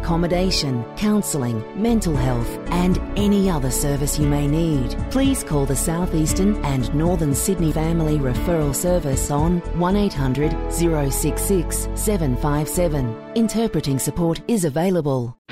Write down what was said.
accommodation, counselling, mental health and any other service you may need. Please call the South Eastern and Northern Sydney Family Referral Service on 1800 066 757. Interpreting support is available.